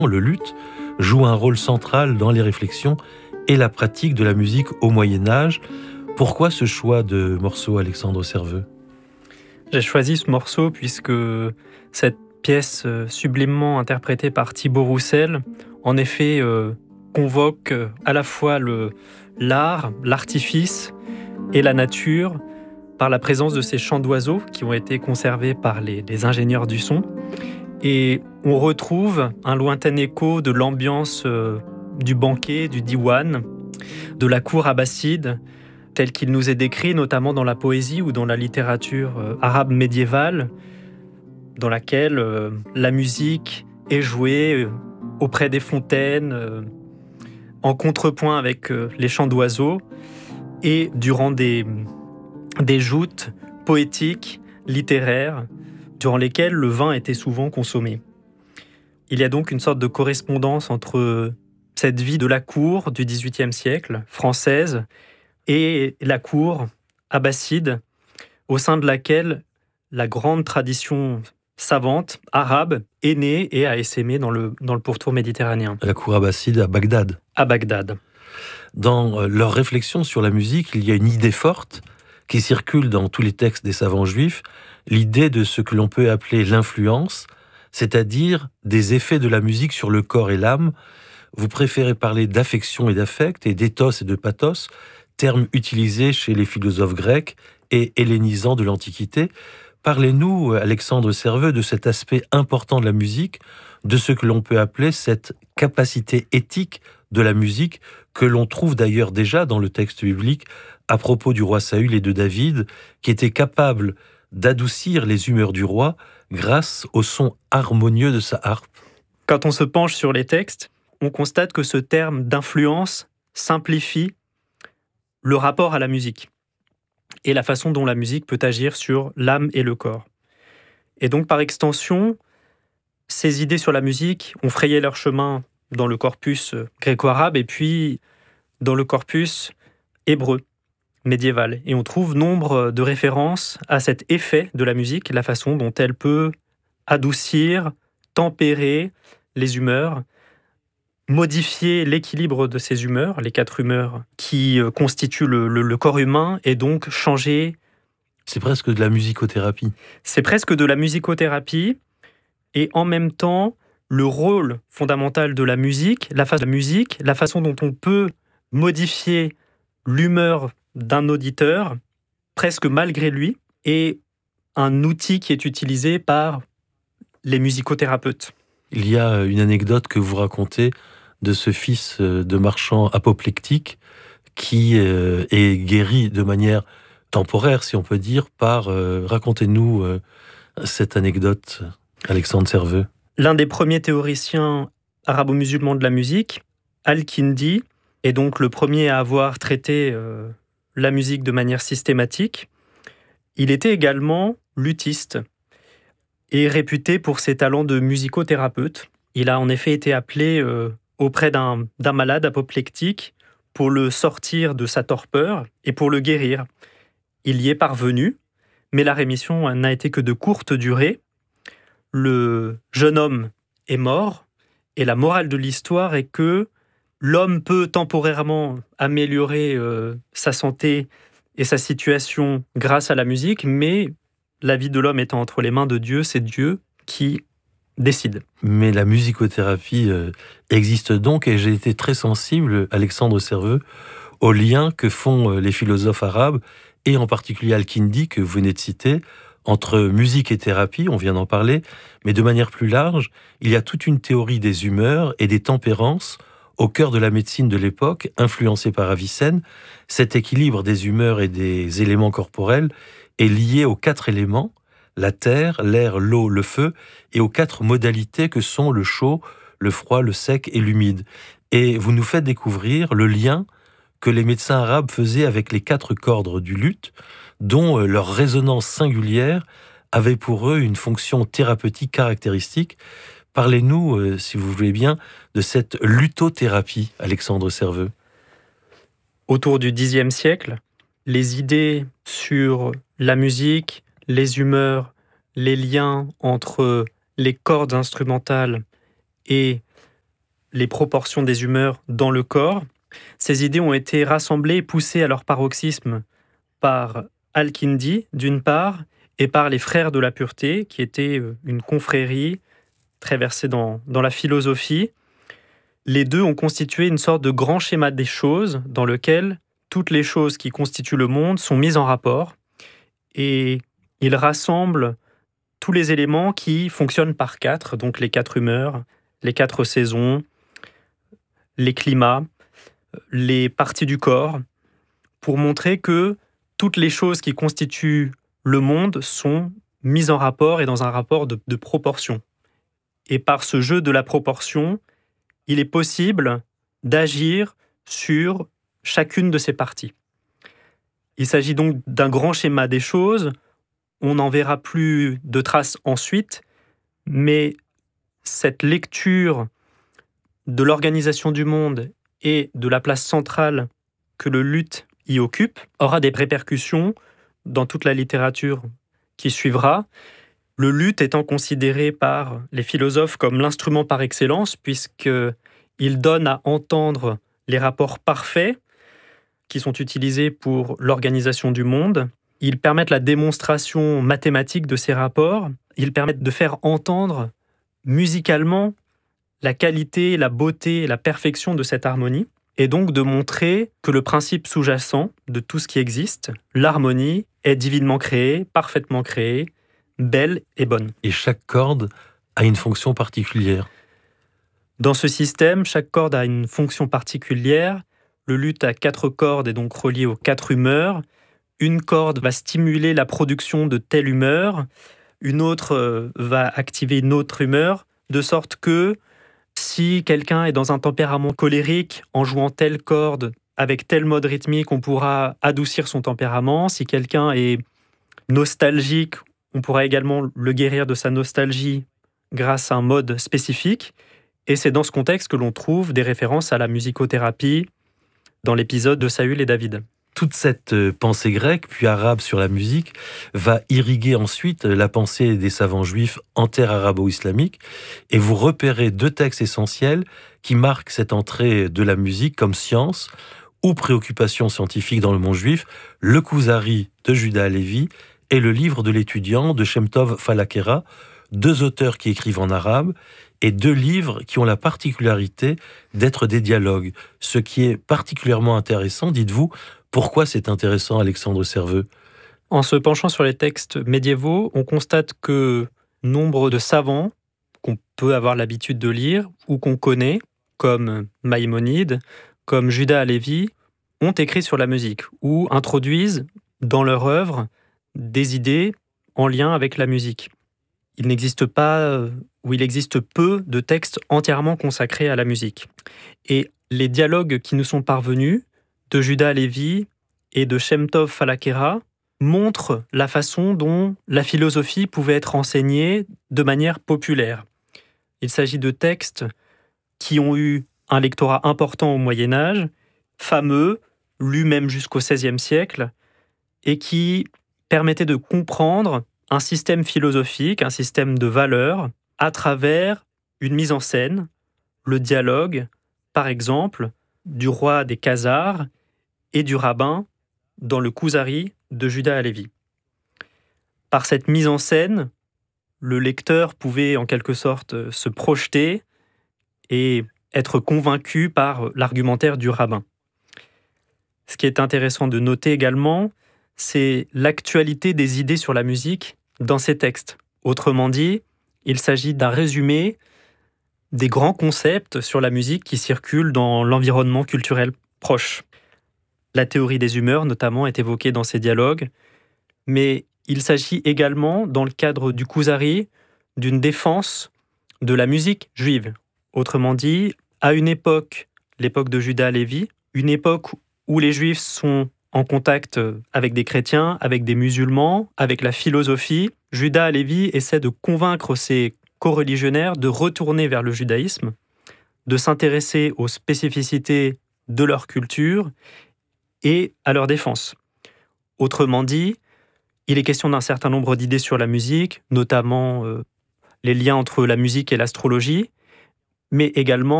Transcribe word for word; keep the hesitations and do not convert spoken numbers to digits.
Le luth joue un rôle central dans les réflexions et la pratique de la musique au Moyen-Âge. Pourquoi ce choix de morceau, Alexandre Serveux ? J'ai choisi ce morceau puisque cette pièce sublimement interprétée par Thibaut Roussel, en effet, euh, convoque à la fois le, l'art, l'artifice et la nature par la présence de ces chants d'oiseaux qui ont été conservés par les, les ingénieurs du son. Et on retrouve un lointain écho de l'ambiance euh, du banquet, du diwan, de la cour abbasside, tel qu'il nous est décrit notamment dans la poésie ou dans la littérature euh, arabe médiévale, dans laquelle euh, la musique est jouée euh, auprès des fontaines, euh, en contrepoint avec euh, les chants d'oiseaux, et durant des, des joutes poétiques, littéraires, durant lesquelles le vin était souvent consommé. Il y a donc une sorte de correspondance entre cette vie de la cour du dix-huitième siècle, française, et la cour abbasside, au sein de laquelle la grande tradition savante arabe est née et a essaimé dans le, dans le pourtour méditerranéen. La cour abbasside à Bagdad. À Bagdad. Dans leur réflexion sur la musique, il y a une idée forte qui circule dans tous les textes des savants juifs, l'idée de ce que l'on peut appeler l'influence, c'est-à-dire des effets de la musique sur le corps et l'âme. Vous préférez parler d'affection et d'affect, et d'éthos et de pathos, termes utilisés chez les philosophes grecs et hellénisants de l'Antiquité. Parlez-nous, Alexandre Serveux, de cet aspect important de la musique, de ce que l'on peut appeler cette capacité éthique de la musique, que l'on trouve d'ailleurs déjà dans le texte biblique à propos du roi Saül et de David, qui était capable d'adoucir les humeurs du roi grâce au son harmonieux de sa harpe. Quand on se penche sur les textes, on constate que ce terme d'influence simplifie le rapport à la musique et la façon dont la musique peut agir sur l'âme et le corps. Et donc, par extension, ces idées sur la musique ont frayé leur chemin dans le corpus gréco-arabe et puis dans le corpus hébreu médiéval. Et on trouve nombre de références à cet effet de la musique, la façon dont elle peut adoucir, tempérer les humeurs, modifier l'équilibre de ces humeurs, les quatre humeurs qui constituent le, le, le corps humain, et donc changer. C'est presque de la musicothérapie. C'est presque de la musicothérapie, et en même temps, le rôle fondamental de la musique, la, fa- la musique, la façon dont on peut modifier l'humeur d'un auditeur, presque malgré lui, est un outil qui est utilisé par les musicothérapeutes. Il y a une anecdote que vous racontez de ce fils de marchand apoplectique qui euh, est guéri de manière temporaire, si on peut dire, par... Euh, racontez-nous euh, cette anecdote, Alexandre Serveux. L'un des premiers théoriciens arabo-musulmans de la musique, Al-Kindi, est donc le premier à avoir traité euh, la musique de manière systématique. Il était également luthiste et réputé pour ses talents de musicothérapeute. Il a en effet été appelé euh, auprès d'un, d'un malade apoplectique pour le sortir de sa torpeur et pour le guérir. Il y est parvenu, mais la rémission n'a été que de courte durée. Le jeune homme est mort, et la morale de l'histoire est que l'homme peut temporairement améliorer euh, sa santé et sa situation grâce à la musique, mais la vie de l'homme étant entre les mains de Dieu, c'est Dieu qui décide. Mais la musicothérapie euh, existe donc, et j'ai été très sensible, Alexandre Serveux, au lien que font les philosophes arabes, et en particulier Al-Kindi, que vous venez de citer, entre musique et thérapie, on vient d'en parler, mais de manière plus large, il y a toute une théorie des humeurs et des tempérances au cœur de la médecine de l'époque, influencée par Avicenne. Cet équilibre des humeurs et des éléments corporels est lié aux quatre éléments, la terre, l'air, l'eau, le feu, et aux quatre modalités que sont le chaud, le froid, le sec et l'humide. Et vous nous faites découvrir le lien que les médecins arabes faisaient avec les quatre cordes du luth, dont leur résonance singulière avait pour eux une fonction thérapeutique caractéristique. Parlez-nous, euh, si vous voulez bien, de cette luthothérapie, Alexandre Serveux. Autour du dixième siècle, les idées sur la musique, les humeurs, les liens entre les cordes instrumentales et les proportions des humeurs dans le corps. Ces idées ont été rassemblées et poussées à leur paroxysme par Al-Kindi, d'une part, et par les Frères de la Pureté, qui étaient une confrérie très versée dans, dans la philosophie. Les deux ont constitué une sorte de grand schéma des choses dans lequel toutes les choses qui constituent le monde sont mises en rapport et ils rassemblent tous les éléments qui fonctionnent par quatre, donc les quatre humeurs, les quatre saisons, les climats, les parties du corps, pour montrer que toutes les choses qui constituent le monde sont mises en rapport et dans un rapport de, de proportion. Et par ce jeu de la proportion, il est possible d'agir sur chacune de ces parties. Il s'agit donc d'un grand schéma des choses. On n'en verra plus de traces ensuite, mais cette lecture de l'organisation du monde et de la place centrale que le luth y occupe aura des répercussions dans toute la littérature qui suivra. Le luth étant considéré par les philosophes comme l'instrument par excellence, puisqu'il donne à entendre les rapports parfaits qui sont utilisés pour l'organisation du monde. Ils permettent la démonstration mathématique de ces rapports. Ils permettent de faire entendre musicalement la qualité, la beauté et la perfection de cette harmonie, et donc de montrer que le principe sous-jacent de tout ce qui existe, l'harmonie, est divinement créée, parfaitement créée, belle et bonne. Et chaque corde a une fonction particulière. Dans ce système, chaque corde a une fonction particulière. Le luth a quatre cordes et donc relié aux quatre humeurs. Une corde va stimuler la production de telle humeur, une autre va activer une autre humeur, de sorte que si quelqu'un est dans un tempérament colérique, en jouant telle corde avec tel mode rythmique, on pourra adoucir son tempérament. Si quelqu'un est nostalgique, on pourra également le guérir de sa nostalgie grâce à un mode spécifique. Et c'est dans ce contexte que l'on trouve des références à la musicothérapie dans l'épisode de Saül et David. Toute cette pensée grecque, puis arabe sur la musique, va irriguer ensuite la pensée des savants juifs en terre arabo-islamique, et vous repérez deux textes essentiels qui marquent cette entrée de la musique comme science ou préoccupation scientifique dans le monde juif, le Kuzari de Juda Halevi et le livre de l'étudiant de Shem Tov Falakera, deux auteurs qui écrivent en arabe, et deux livres qui ont la particularité d'être des dialogues. Ce qui est particulièrement intéressant, dites-vous, pourquoi c'est intéressant, Alexandre Serveux ? En se penchant sur les textes médiévaux, on constate que nombre de savants qu'on peut avoir l'habitude de lire ou qu'on connaît, comme Maïmonide, comme Juda Halevi, ont écrit sur la musique ou introduisent dans leur œuvre des idées en lien avec la musique. Il n'existe pas, ou il existe peu de textes entièrement consacrés à la musique. Et les dialogues qui nous sont parvenus de Juda Halevi et de Shem Tov Falakera montrent la façon dont la philosophie pouvait être enseignée de manière populaire. Il s'agit de textes qui ont eu un lectorat important au Moyen-Âge, fameux, lus même jusqu'au seizième siècle, et qui permettaient de comprendre un système philosophique, un système de valeurs, à travers une mise en scène, le dialogue, par exemple, du roi des Khazars et du rabbin dans le Kuzari de Juda Halevi. Par cette mise en scène, le lecteur pouvait en quelque sorte se projeter et être convaincu par l'argumentaire du rabbin. Ce qui est intéressant de noter également, c'est l'actualité des idées sur la musique dans ces textes. Autrement dit, il s'agit d'un résumé des grands concepts sur la musique qui circulent dans l'environnement culturel proche. La théorie des humeurs, notamment, est évoquée dans ces dialogues, mais il s'agit également, dans le cadre du Kuzari, d'une défense de la musique juive. Autrement dit, à une époque, l'époque de Juda Halevi, une époque où les Juifs sont en contact avec des chrétiens, avec des musulmans, avec la philosophie, Juda Halevi essaie de convaincre ses coreligionnaires de retourner vers le judaïsme, de s'intéresser aux spécificités de leur culture et à leur défense. Autrement dit, il est question d'un certain nombre d'idées sur la musique, notamment euh, les liens entre la musique et l'astrologie, mais également